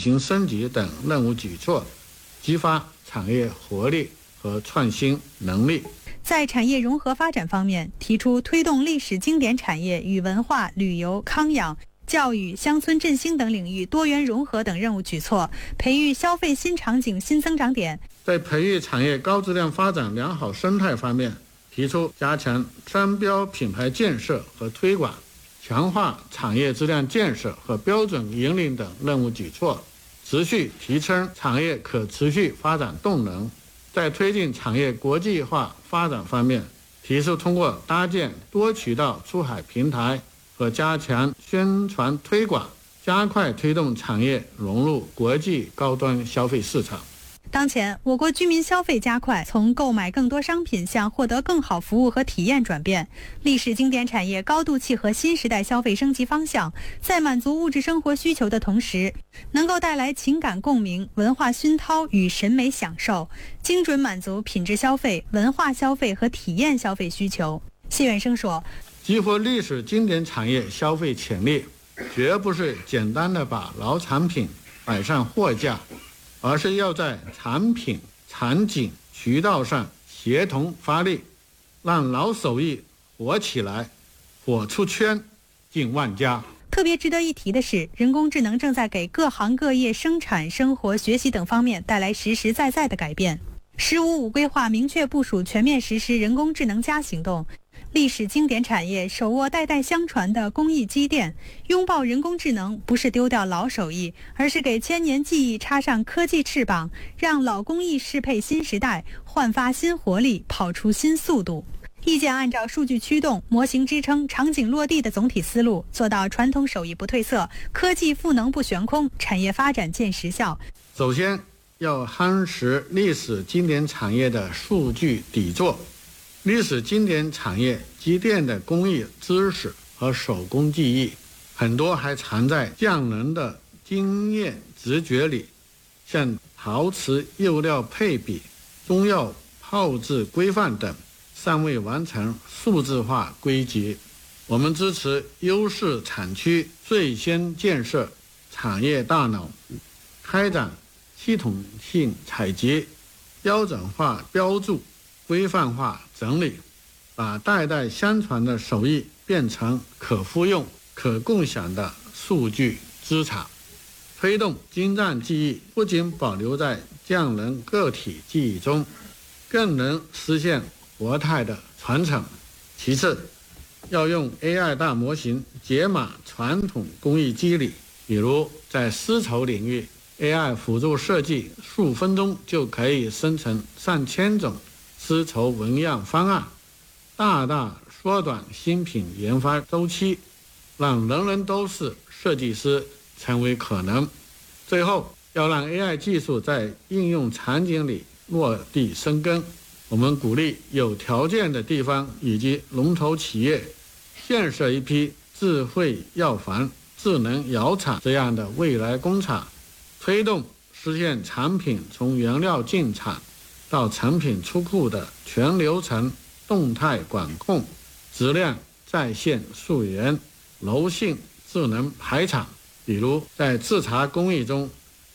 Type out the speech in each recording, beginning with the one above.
型升级等任务举措，激发产业活力和创新能力。 在产业融合发展方面，提出推动历史经典产业与文化、旅游、康养、教育、乡村振兴等领域多元融合等任务举措，培育消费新场景新增长点。 在培育产业高质量发展良好生态方面，提出加强商标品牌建设和推广，强化产业质量建设和标准引领等任务举措，持续提升产业可持续发展动能。在推进产业国际化发展方面，提出通过搭建多渠道出海平台和加强宣传推广，加快推动产业融入国际高端消费市场。 当前，我国居民消费加快，从购买更多商品向获得更好服务和体验转变。历史经典产业高度契合新时代消费升级方向，在满足物质生活需求的同时，能够带来情感共鸣、文化熏陶与审美享受，精准满足品质消费、文化消费和体验消费需求。谢远生说， 激活历史经典产业消费潜力，绝不是简单的把老产品摆上货架，而是要在产品、场景、渠道上协同发力，让老手艺火起来，火出圈，进万家。 特别值得一提的是，人工智能正在给各行各业生产、生活、学习等方面带来实实在在的改变。“15五”规划明确部署全面实施人工智能+行动，历史经典产业手握代代相传的工艺积淀，拥抱人工智能不是丢掉老手艺，而是给千年技艺插上科技翅膀，让老工艺适配新时代，焕发新活力，跑出新速度。意见按照数据驱动、模型支撑、场景落地的总体思路，做到传统手艺不褪色，科技赋能不悬空，产业发展见实效。 首先要夯实历史经典产业的数据底座。历史经典产业积淀的工艺知识和手工技艺，很多还藏在匠人的经验直觉里，像陶瓷釉料配比、中药泡制规范等，尚未完成数字化归集。我们支持优势产区最先建设产业大脑，开展系统性采集、标准化标注、规范化整理，把代代相传的手艺变成可复用、可共享的数据资产。推动精湛技艺不仅保留在匠人个体记忆中，更能实现活态的传承。其次，要用 AI 大模型解码传统工艺机理，比如在丝绸领域， AI 辅助设计数分钟就可以生成上千种丝绸纹样方案，大大缩短新品研发周期，让人人都是设计师成为可能。最后，要让 AI 技术在应用场景里落地生根。我们鼓励有条件的地方以及龙头企业建设一批智慧药房、智能窑厂这样的未来工厂，推动实现产品从原料进厂到成品出库的全流程动态管控，质量在线溯源，柔性智能排场。比如在制茶工艺中，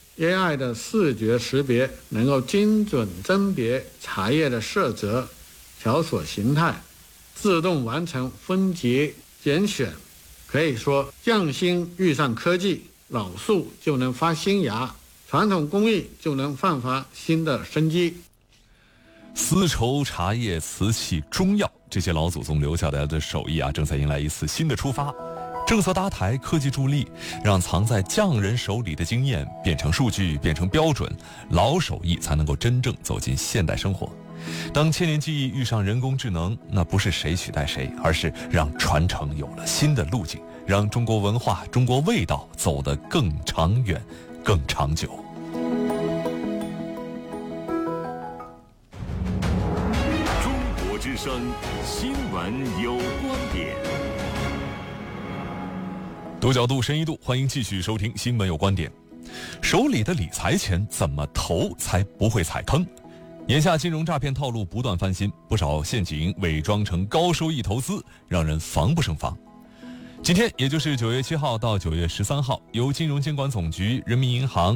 AI 的视觉识别能够精准甄别茶叶的色泽、条索形态，自动完成分级拣选。可以说，匠心遇上科技，老树就能发新芽，传统工艺就能焕发新的生机。 丝绸、茶叶、瓷器、中药，这些老祖宗留下来的手艺正在迎来一次新的出发。政策搭台，科技助力，让藏在匠人手里的经验变成数据，变成标准，老手艺才能够真正走进现代生活。当千年技艺遇上人工智能，那不是谁取代谁，而是让传承有了新的路径，让中国文化、中国味道走得更长远、更长久。 中国之声，新闻有观点。 多角度、深一度，欢迎继续收听《新闻有观点》。手里的理财钱怎么投才不会踩坑？眼下金融诈骗套路不断翻新，不少陷阱伪装成高收益投资，让人防不胜防。今天，也就是9月7号到9月13号，由金融监管总局、人民银行